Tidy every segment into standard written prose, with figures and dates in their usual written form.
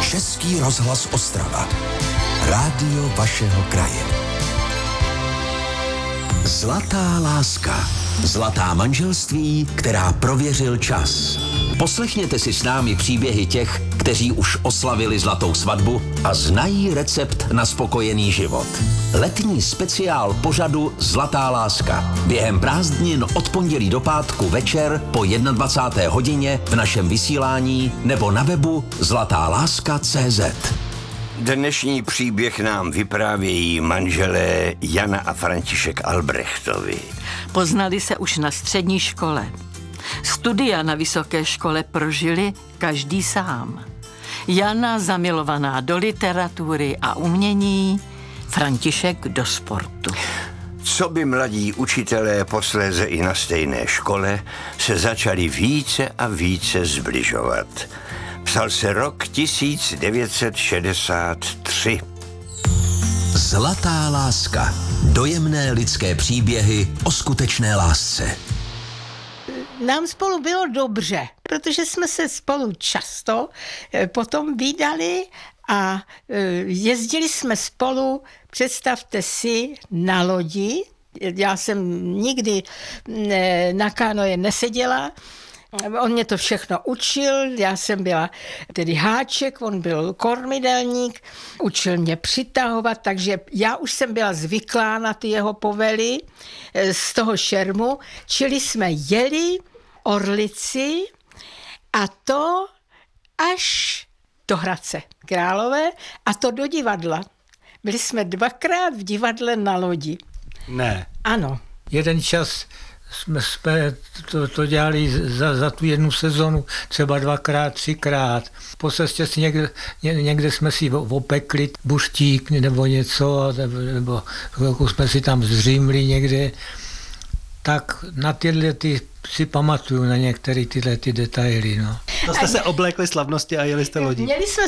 Český rozhlas Ostrava. Rádio vašeho kraje. Zlatá láska. Zlatá manželství, která prověřil čas. Poslechněte si s námi příběhy těch, kteří už oslavili zlatou svatbu a znají recept na spokojený život. Letní speciál pořadu Zlatá láska. Během prázdnin od pondělí do pátku večer po 21. hodině v našem vysílání nebo na webu zlatáláska.cz. Dnešní příběh nám vyprávějí manželé Jana a František Albrechtovi. Poznali se už na střední škole. Studia na vysoké škole prožili každý sám. Jana zamilovaná do literatury a umění, František do sportu. Co by mladí učitelé posléze i na stejné škole se začali více a více zbližovat. Psal se rok 1963. Zlatá láska. Dojemné lidské příběhy o skutečné lásce. Nám spolu bylo dobře, protože jsme se spolu často potom vídali a jezdili jsme spolu, představte si, na lodi. Já jsem nikdy na kánoje neseděla. On mě to všechno učil, já jsem byla tedy háček, on byl kormidelník, učil mě přitahovat, takže já už jsem byla zvyklá na ty jeho povely z toho šermu, čili jsme jeli Orlici a to až do Hradce Králové a to do divadla. Byli jsme 2krát v divadle na lodi. Ne. Ano. Jeden čas jsme to dělali za tu jednu sezonu třeba 2krát, 3krát. Po cestě si někde jsme si opekli buštík nebo něco, nebo jsme si tam zřímli někde. Tak na tyhle si pamatuju na některé tyhle detaily. No. To jste se oblékli slavnosti a jeli jste lodí. Měli jsme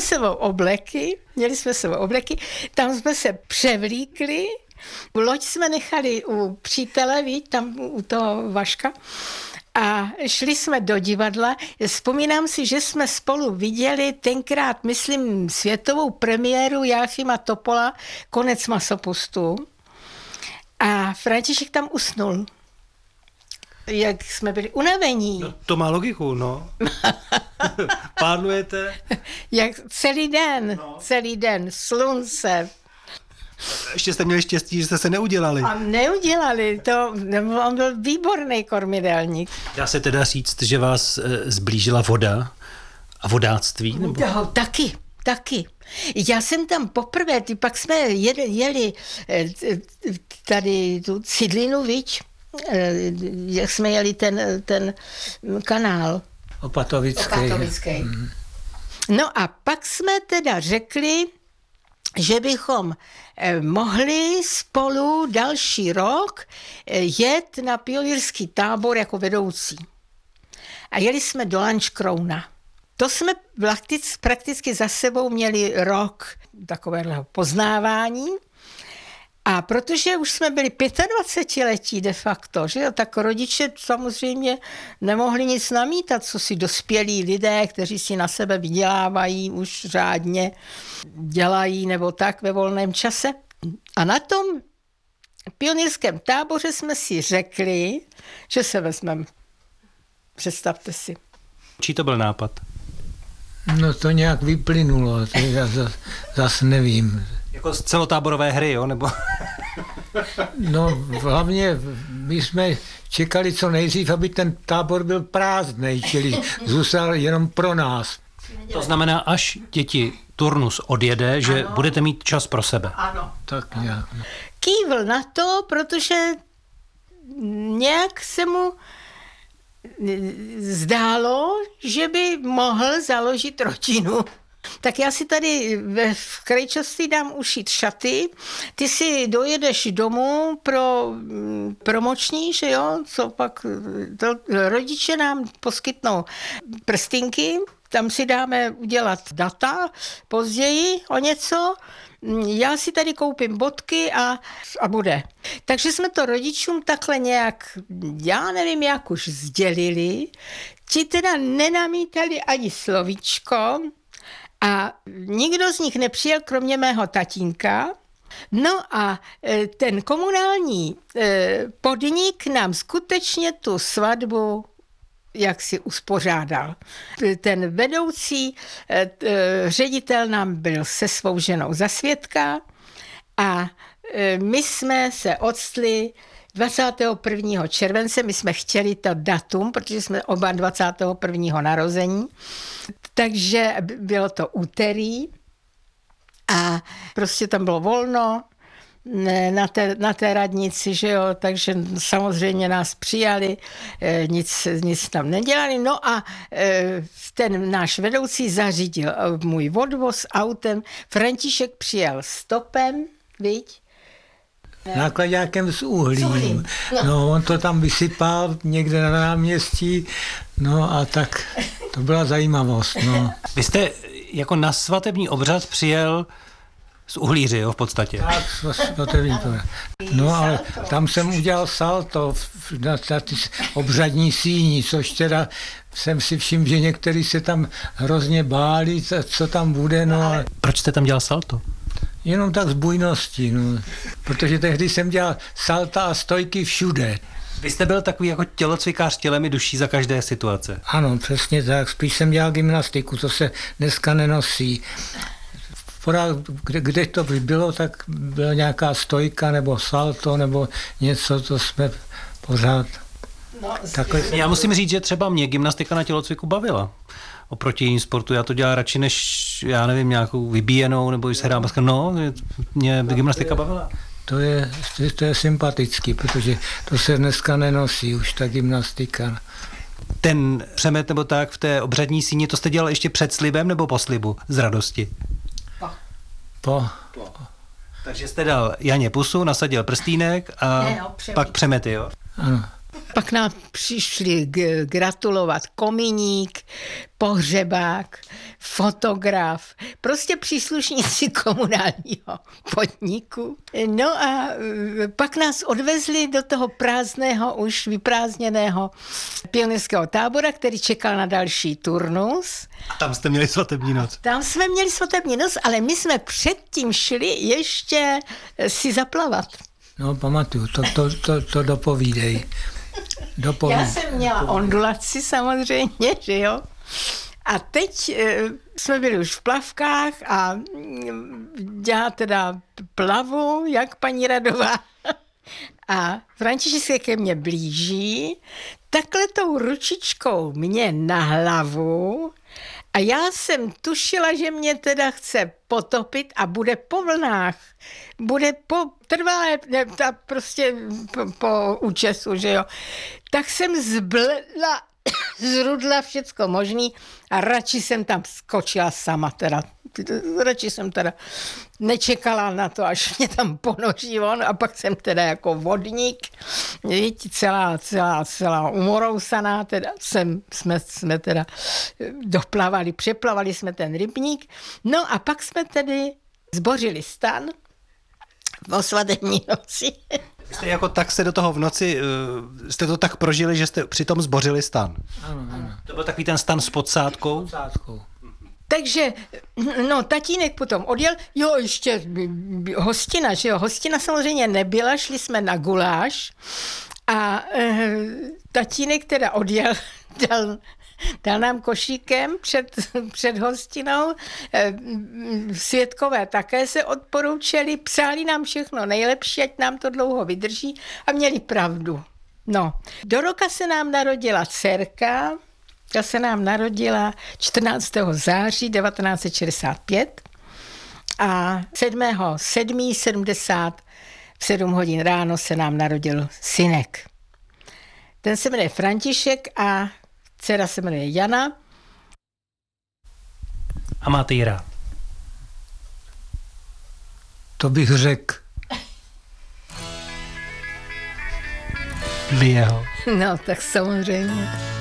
sebou obleky, tam jsme se převlíkli. Loď jsme nechali u přítele, tam u toho Vaška, a šli jsme do divadla. Vzpomínám si, že jsme spolu viděli tenkrát, myslím, světovou premiéru Jáchyma Topola, Konec masopustu. A František tam usnul. Jak jsme byli unavení. No, to má logiku, no. Pádlujete? Jak celý den, slunce. Ještě jste měli štěstí, že jste se neudělali. A neudělali, on byl výborný kormidelník. Dá se teda říct, že vás zblížila voda a vodáctví? Nebo? No, taky. Já jsem tam poprvé, pak jsme jeli tady tu Cidlinu, viď? Jak jsme jeli ten kanál. Opatovický. No a pak jsme teda řekli, že bychom mohli spolu další rok jet na pionýrský tábor jako vedoucí. A jeli jsme do Lanškrouna. To jsme prakticky za sebou měli rok takového poznávání. A protože už jsme byli 25letí de facto, že jo, tak rodiče samozřejmě nemohli nic namítat, co si dospělí lidé, kteří si na sebe vydělávají, už řádně dělají nebo tak ve volném čase. A na tom pionýrském táboře jsme si řekli, že se vezmeme. Představte si. Čí to byl nápad? No to nějak vyplynulo, to já zas nevím. Jako z celotáborové hry, jo? Nebo? No hlavně my jsme čekali co nejdřív, aby ten tábor byl prázdnej, čili zůstal jenom pro nás. To znamená, až děti turnus odjede, že ano, budete mít čas pro sebe. Ano. Tak nějak. Kývl na to, protože nějak se mu zdálo, že by mohl založit rodinu. Tak já si tady v krajčovství dám ušít šaty, ty si dojedeš domů pro promoční, že jo, co pak rodiče nám poskytnou prstinky, tam si dáme udělat data později o něco, já si tady koupím bodky a bude. Takže jsme to rodičům takhle nějak, já nevím, jak už sdělili, ti teda nenamítali ani slovíčko, A nikdo z nich nepřijel, kromě mého tatínka. No a ten komunální podnik nám skutečně tu svatbu jak si uspořádal. Ten vedoucí ředitel nám byl se svou ženou za svědka a my jsme se octli 21. července, my jsme chtěli to datum, protože jsme oba 21. narození, takže bylo to úterý a prostě tam bylo volno na té radnici, že jo, takže samozřejmě nás přijali, nic tam nedělali. No a ten náš vedoucí zařídil můj odvoz autem, František přijel stopem, viď? Náklaďákem s uhlím. No, on to tam vysypal někde na náměstí, no a tak to byla zajímavost, no. Vy jste jako na svatební obřad přijel z Uhlíři, jo, v podstatě. Tak, svatební to. No, ale tam jsem udělal salto na ty obřadní síni, což teda jsem si všiml, že někteří se tam hrozně báli, co tam bude, no. Ale proč jste tam dělal salto? Jenom tak z bujnosti, no. Protože tehdy jsem dělal salta a stojky všude. Vy jste byl takový jako tělocvikář tělem i duší za každé situace. Ano, přesně tak. Spíš jsem dělal gymnastiku, to se dneska nenosí. Kde to bylo, tak byla nějaká stojka nebo salto nebo něco, to jsme pořád... Já musím říct, že třeba mě gymnastika na tělocviku bavila. Oproti jiným sportu, já to dělám radši než, já nevím, nějakou vybíjenou, nebo když se hrám basket. No, mě gymnastika bavila. To je sympatický, protože to se dneska nenosí, už ta gymnastika. Ten přemet nebo tak v té obřadní síni, to jste dělal ještě před slibem nebo po slibu z radosti? Po. Takže jste dal Janě pusu, nasadil prstýnek a pak přemety, jo? Ano. Pak nám přišli gratulovat kominík, pohřebák, fotograf, prostě příslušníci komunálního podniku. No a pak nás odvezli do toho prázdného, už vyprázdněného pionýrského tábora, který čekal na další turnus. A tam jste měli svatební noc. Tam jsme měli svatební noc, ale my jsme předtím šli ještě si zaplavat. No, pamatuju, to dopovídej. Já jsem měla ondulaci samozřejmě, že jo. A teď jsme byli už v plavkách a já teda plavu, jak paní Radová. A František se ke mně blíží, takhle tou ručičkou mě na hlavu a já jsem tušila, že mě teda chce potopit a bude po vlnách. Bude po trvalé, prostě po účesu, že jo. Tak jsem zbledla, zrudla všecko možný a radši jsem tam skočila sama teda. Radši jsem teda nečekala na to, až mě tam ponoří on a pak jsem teda jako vodník, celá umorousaná, teda jsme teda doplavali, přeplavali jsme ten rybník. No a pak jsme tedy zbořili stan o svatební noci. Jste jako tak se do toho v noci, jste to tak prožili, že jste přitom zbořili stan. Ano. To byl takový ten stan s podsádkou? S podsádkou. Takže, no, tatínek potom odjel, jo, ještě hostina, že jo, hostina samozřejmě nebyla, šli jsme na guláš a tatínek teda odjel, dal nám košíkem před hostinou, svědkové také se odporučili, psali nám všechno nejlepší, ať nám to dlouho vydrží a měli pravdu. No, do roka se nám narodila dcerka, ta se nám narodila 14. září 1965 a 7.7. v 7 hodin ráno se nám narodil synek. Ten se jmenuje František a dcera se jmenuje Jana. A máte ji rád? To bych řekl. Vy jeho. No, tak samozřejmě.